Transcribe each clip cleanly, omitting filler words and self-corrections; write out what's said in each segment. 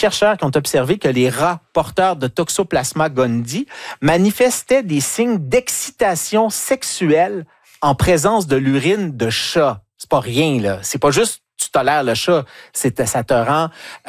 chercheurs qui ont observé que les rats porteurs de Toxoplasma gondii manifestaient des signes d'excitation sexuelle en présence de l'urine de chat. C'est pas rien, là. C'est pas juste tu tolères le chat, ça te rend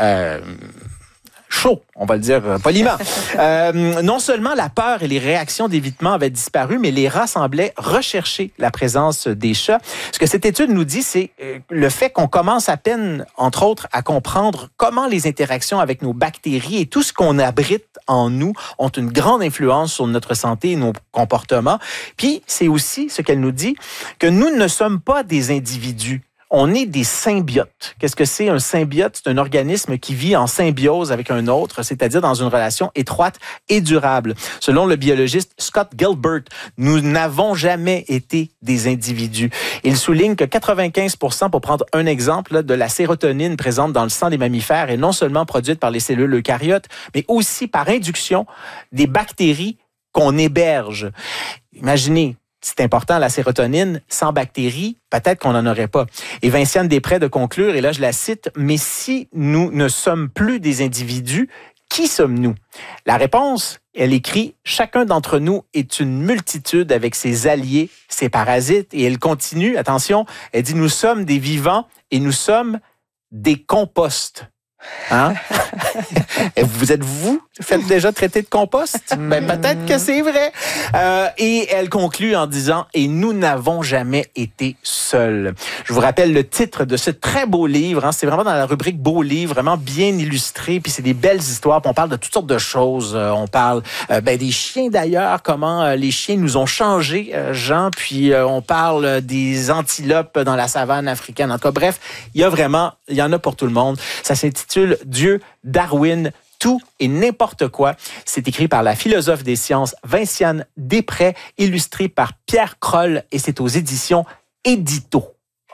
chaud, on va le dire poliment. Non seulement la peur et les réactions d'évitement avaient disparu, mais les rats semblaient rechercher la présence des chats. Ce que cette étude nous dit, c'est le fait qu'on commence à peine, entre autres, à comprendre comment les interactions avec nos bactéries et tout ce qu'on abrite en nous ont une grande influence sur notre santé et nos comportements. Puis, c'est aussi ce qu'elle nous dit, que nous ne sommes pas des individus. On est des symbiotes. Qu'est-ce que c'est un symbiote? C'est un organisme qui vit en symbiose avec un autre, c'est-à-dire dans une relation étroite et durable. Selon le biologiste Scott Gilbert, nous n'avons jamais été des individus. Il souligne que 95%, pour prendre un exemple, de la sérotonine présente dans le sang des mammifères est non seulement produite par les cellules eucaryotes, mais aussi par induction des bactéries qu'on héberge. Imaginez, c'est important, la sérotonine, sans bactéries, peut-être qu'on n'en aurait pas. Et Vinciane Després de conclure, et là je la cite, « Mais si nous ne sommes plus des individus, qui sommes-nous? » La réponse, elle écrit, « Chacun d'entre nous est une multitude avec ses alliés, ses parasites. » Et elle continue, attention, elle dit, « Nous sommes des vivants et nous sommes des composts. » Hein? Vous êtes-vous faites déjà traiter de compost? Ben, peut-être que c'est vrai. Et elle conclut en disant « Et nous n'avons jamais été seuls. » Je vous rappelle le titre de ce très beau livre. Hein, c'est vraiment dans la rubrique beau livre, vraiment bien illustré. Puis c'est des belles histoires. Puis on parle de toutes sortes de choses. On parle des chiens d'ailleurs, comment les chiens nous ont changé, Jean. Puis on parle des antilopes dans la savane africaine. En tout cas, bref, il y en a pour tout le monde. Ça s'intitule « Dieu, Darwin, tout et n'importe quoi ». C'est écrit par la philosophe des sciences Vinciane Després, illustré par Pierre Kroll et c'est aux éditions Édito.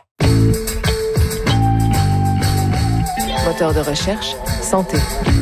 Moteur de recherche, santé.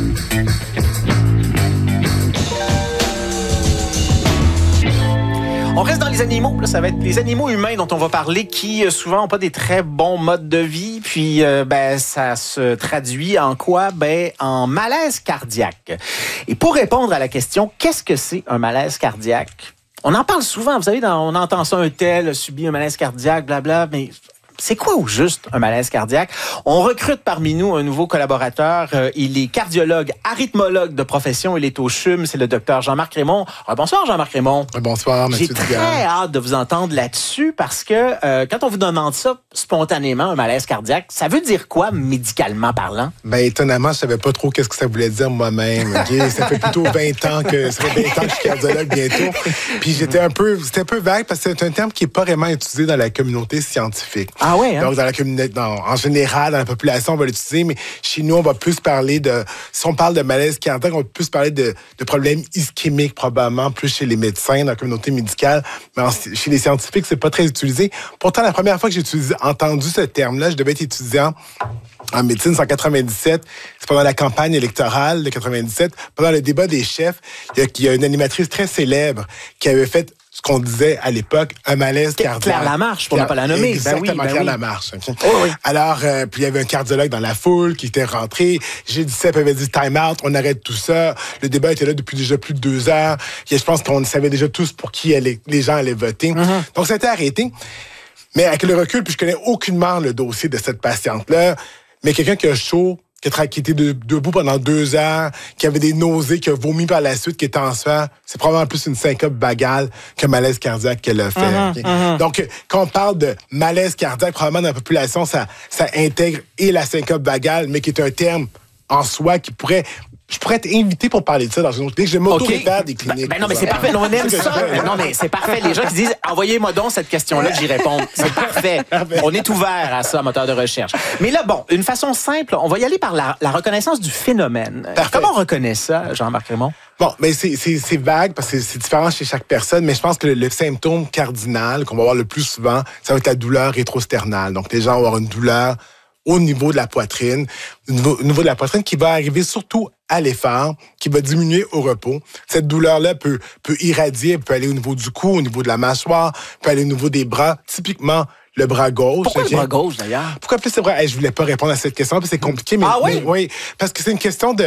On reste dans les animaux. Là, ça va être les animaux humains dont on va parler qui souvent n'ont pas des très bons modes de vie. Puis ça se traduit en quoi? En malaise cardiaque. Et pour répondre à la question, qu'est-ce que c'est un malaise cardiaque? On en parle souvent. Vous savez, on entend ça, un tel a subi un malaise cardiaque, blabla, mais... C'est quoi au juste un malaise cardiaque? On recrute parmi nous un nouveau collaborateur. Il est cardiologue, arythmologue de profession. Il est au CHUM. C'est le docteur Jean-Marc Raymond. Bonsoir, Jean-Marc Raymond. Bonsoir, M. Dugan. J'ai très hâte de vous entendre là-dessus parce que quand on vous demande ça spontanément, un malaise cardiaque, ça veut dire quoi médicalement parlant? Étonnamment, je savais pas trop qu'est-ce que ça voulait dire moi-même. Okay? Ça fait plutôt 20 ans que je suis cardiologue bientôt. Puis c'était un peu vague parce que c'est un terme qui est pas vraiment utilisé dans la communauté scientifique. Ah ouais, hein? Donc, dans la communauté, en général, dans la population, on va l'utiliser, mais chez nous, on va plus parler si on parle de malaise cardiaque, on va plus parler de problèmes ischémiques, probablement, plus chez les médecins, dans la communauté médicale. Mais chez les scientifiques, c'est pas très utilisé. Pourtant, la première fois que j'ai entendu ce terme-là, je devais être étudiant en médecine, c'est en 97. C'est pendant la campagne électorale de 97. Pendant le débat des chefs, il y a une animatrice très célèbre qui avait fait ce qu'on disait à l'époque, un malaise cardiaque. Claire Lamarche, pour ne pas la nommer. Exactement, Claire Lamarche. Okay. Oh, oui. Alors, puis il y avait un cardiologue dans la foule qui était rentré. G17 avait dit time out, on arrête tout ça. Le débat était là depuis déjà plus de 2 heures. Je pense qu'on savait déjà tous pour qui les gens allaient voter. Mm-hmm. Donc, ça a été arrêté. Mais avec le recul, puis je connais aucunement le dossier de cette patiente-là, mais quelqu'un qui a chaud, qui était debout pendant 2 heures, qui avait des nausées, qui a vomi par la suite, qui était en sueur, c'est probablement plus une syncope bagale qu'un malaise cardiaque qu'elle a fait. Okay? Donc, quand on parle de malaise cardiaque, probablement dans la population, ça intègre et la syncope bagale, mais qui est un terme en soi qui pourrait... Je pourrais être invité pour parler de ça dans une autre clinique. Je m'auto-réfère des cliniques. Non, mais c'est parfait. On aime ça. Non, mais c'est parfait. Les gens qui disent, envoyez-moi donc cette question-là, j'y réponds. C'est parfait. On est ouvert à ça, moteur de recherche. Mais là, une façon simple, on va y aller par la reconnaissance du phénomène. Parfait. Comment on reconnaît ça, Jean-Marc Raymond? Mais c'est vague parce que c'est différent chez chaque personne, mais je pense que le symptôme cardinal qu'on va voir le plus souvent, ça va être la douleur rétrosternale. Donc, les gens vont avoir une douleur au niveau de la poitrine, qui va arriver surtout à l'effort, qui va diminuer au repos. Cette douleur-là peut irradier, peut aller au niveau du cou, au niveau de la mâchoire, peut aller au niveau des bras, typiquement le bras gauche. Pourquoi le bras gauche, d'ailleurs? Pourquoi plus le bras? Je voulais pas répondre à cette question, parce que c'est compliqué. Mais, oui? Oui, parce que c'est une question de